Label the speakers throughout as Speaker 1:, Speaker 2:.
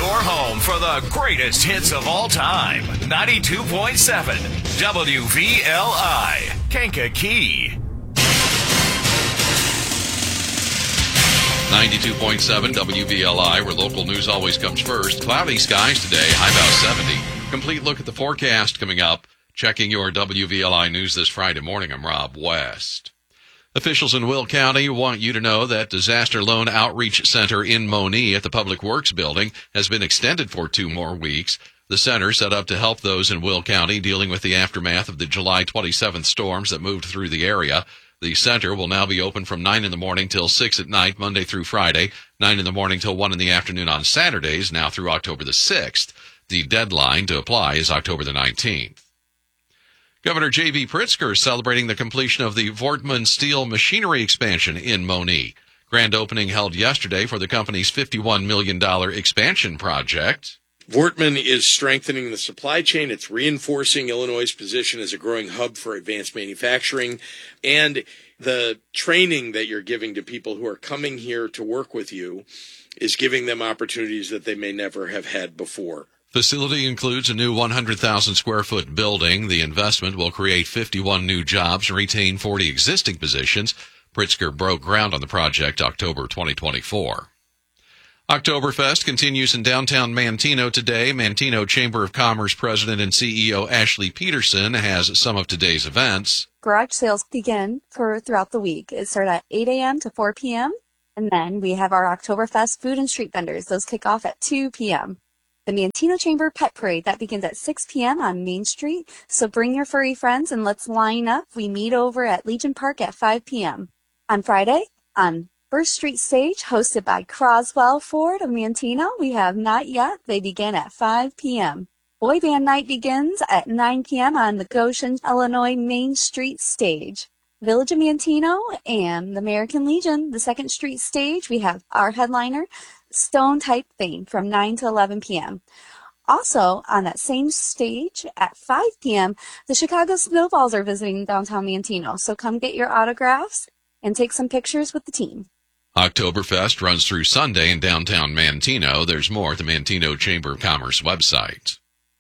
Speaker 1: your home for the greatest hits of all time. 92.7 WVLI, Kankakee.
Speaker 2: 92.7 WVLI, where local news always comes first. Cloudy skies today, high about 70. Complete look at the forecast coming up. Checking your WVLI news this Friday morning, I'm Rob West. Officials in Will County want you to know that Disaster Loan Outreach Center in Monee at the Public Works Building has been extended for 2 more weeks. The center set up to help those in Will County dealing with the aftermath of the July 27th storms that moved through the area. The center will now be open from 9 in the morning till 6 at night, Monday through Friday, 9 in the morning till 1 in the afternoon on Saturdays, now through October the 6th. The deadline to apply is October the 19th. Governor J.B. Pritzker is celebrating the completion of the Voortman Steel machinery expansion in Monee. Grand opening held yesterday for the company's $51 million expansion project.
Speaker 3: Voortman is strengthening the supply chain. It's reinforcing Illinois' position as a growing hub for advanced manufacturing. And the training that you're giving to people who are coming here to work with you is giving them opportunities that they may never have had before.
Speaker 2: Facility includes a new 100,000 square foot building. The investment will create 51 new jobs and retain 40 existing positions. Pritzker broke ground on the project October 2024. Oktoberfest continues in downtown Manteno today. Manteno Chamber of Commerce President and CEO Ashley Peterson has some of today's events.
Speaker 4: Garage sales begin throughout the week. It starts at 8 a.m. to 4 p.m. And then we have our Oktoberfest food and street vendors. Those kick off at 2 p.m. The Manteno Chamber Pet Parade, that begins at 6 p.m. on Main Street. So bring your furry friends and let's line up. We meet over at Legion Park at 5 p.m. On Friday, on First Street Stage, hosted by Croswell Ford of Manteno, we have Not Yet. They begin at 5 p.m. Boy Band Night begins at 9 p.m. on the Goshen, Illinois Main Street Stage. Village of Manteno and the American Legion, the 2nd Street Stage, we have our headliner, Stone Type Thing, from 9 to 11 p.m. Also, on that same stage at 5 p.m., the Chicago Snowballs are visiting downtown Manteno. So come get your autographs and take some pictures with the team.
Speaker 2: Oktoberfest runs through Sunday in downtown Manteno. There's more at the Manteno Chamber of Commerce website.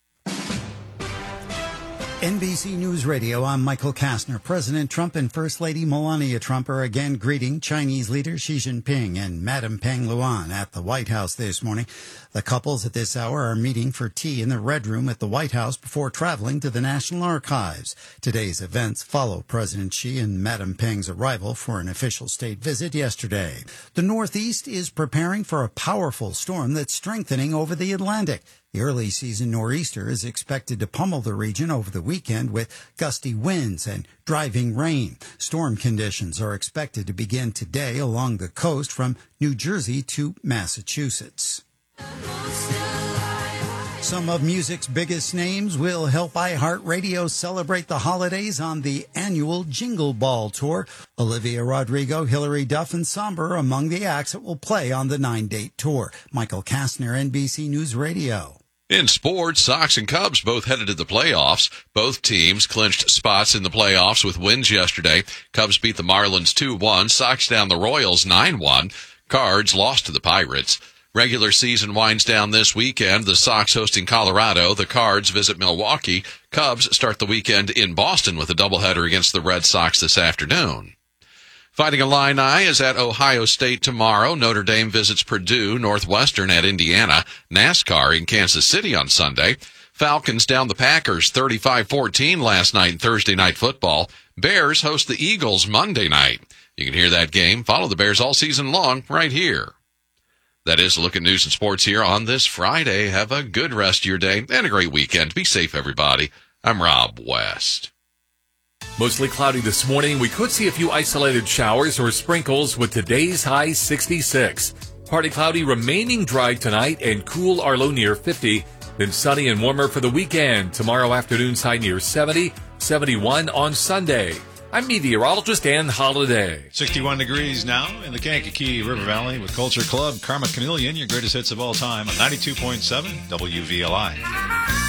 Speaker 5: NBC News Radio, I'm Michael Kastner. President Trump and First Lady Melania Trump are again greeting Chinese leader Xi Jinping and Madame Peng Luan at the White House this morning. The couples at this hour are meeting for tea in the Red Room at the White House before traveling to the National Archives. Today's events follow President Xi and Madame Peng's arrival for an official state visit yesterday. The Northeast is preparing for a powerful storm that's strengthening over the Atlantic. The early season nor'easter is expected to pummel the region over the weekend with gusty winds and driving rain. Storm conditions are expected to begin today along the coast from New Jersey to Massachusetts. Some of music's biggest names will help iHeartRadio celebrate the holidays on the annual Jingle Ball Tour. Olivia Rodrigo, Hilary Duff, and Somber are among the acts that will play on the 9-date tour. Michael Kastner, NBC News Radio.
Speaker 2: In sports, Sox and Cubs both headed to the playoffs. Both teams clinched spots in the playoffs with wins yesterday. Cubs beat the Marlins 2-1. Sox down the Royals 9-1. Cards lost to the Pirates. Regular season winds down this weekend. The Sox hosting Colorado. The Cards visit Milwaukee. Cubs start the weekend in Boston with a doubleheader against the Red Sox this afternoon. Fighting Illini is at Ohio State tomorrow. Notre Dame visits Purdue, Northwestern at Indiana, NASCAR in Kansas City on Sunday. Falcons down the Packers 35-14 last night in Thursday Night Football. Bears host the Eagles Monday night. You can hear that game. Follow the Bears all season long right here. That is a look at news and sports here on this Friday. Have a good rest of your day and a great weekend. Be safe, everybody. I'm Rob West.
Speaker 6: Mostly cloudy this morning. We could see a few isolated showers or sprinkles with today's high 66. Partly cloudy, remaining dry tonight and cool or low near 50. Then sunny and warmer for the weekend. Tomorrow afternoon's high near 70, 71 on Sunday. I'm meteorologist Dan Holliday.
Speaker 7: 61 degrees now in the Kankakee River Valley with Culture Club. Karma Chameleon, your greatest hits of all time on 92.7 WVLI.